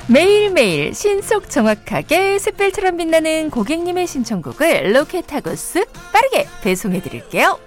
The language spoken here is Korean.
매일매일 신속 정확하게 샛별처럼 빛나는 고객님의 신청곡을 로켓하고스 빠르게 배송해드릴게요.